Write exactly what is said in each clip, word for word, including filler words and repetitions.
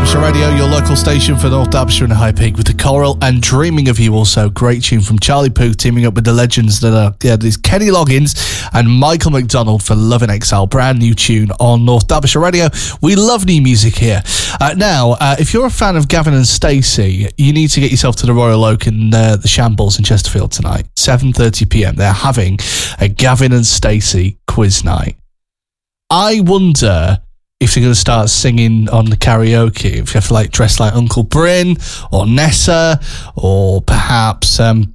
Derbyshire Radio, your local station for North Derbyshire and High Peak, with the Coral and Dreaming of You. Also, great tune from Charlie Puth teaming up with the legends that are, yeah, there's Kenny Loggins and Michael McDonald for Lovin' X L. Brand new tune on North Derbyshire Radio. We love new music here. Uh, now, uh, if you're a fan of Gavin and Stacey, you need to get yourself to the Royal Oak in uh, the Shambles in Chesterfield tonight, seven thirty p.m. They're having a Gavin and Stacey quiz night. I wonder if they're going to start singing on the karaoke, if you have to like dress like Uncle Bryn or Nessa or perhaps um,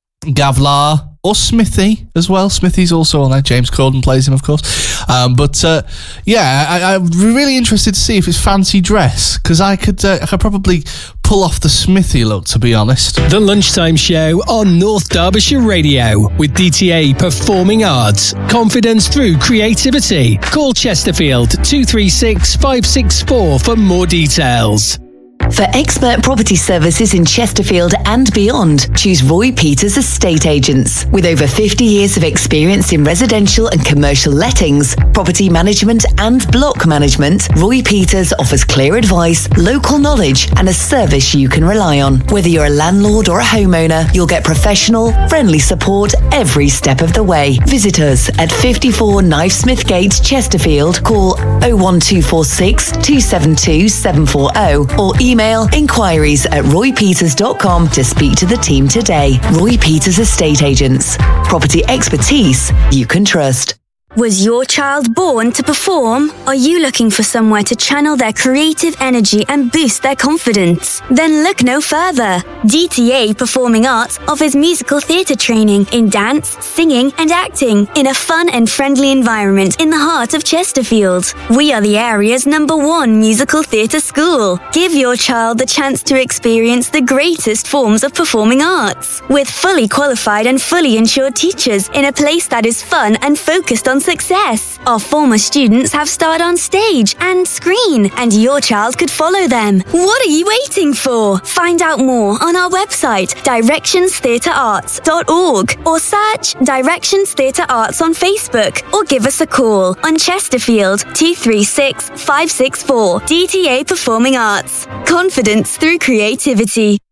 Gavlar or Smithy as well. Smithy's also on there. James Corden plays him, of course. Um, but uh, yeah, I, I'm really interested to see if it's fancy dress, because I could uh, I could probably pull off the Smithy look, to be honest. The Lunchtime Show on North Derbyshire Radio with D T A Performing Arts. Confidence through creativity. Call Chesterfield two three six, five six four for more details. For expert property services in Chesterfield and beyond, choose Roy Peters Estate Agents. With over fifty years of experience in residential and commercial lettings, property management and block management, Roy Peters offers clear advice, local knowledge and a service you can rely on. Whether you're a landlord or a homeowner, you'll get professional, friendly support every step of the way. Visit us at fifty-four Knifesmith Gate, Chesterfield. Call oh one two four six, two seven two, seven four oh or email inquiries at roy peters dot com to speak to the team today. Roy Peters Estate Agents. Property expertise you can trust. Was your child born to perform? Are you looking for somewhere to channel their creative energy and boost their confidence? Then look no further. D T A Performing Arts offers musical theatre training in dance, singing and acting in a fun and friendly environment in the heart of Chesterfield. We are the area's number one musical theatre school. Give your child the chance to experience the greatest forms of performing arts with fully qualified and fully insured teachers in a place that is fun and focused on success. Our former students have starred on stage and screen, and your child could follow them. What are you waiting for? Find out more on our website, directions theatre arts dot org, or search Directions Theatre Arts on Facebook, or give us a call on Chesterfield two three six, five six four. D T A Performing Arts. Confidence through creativity.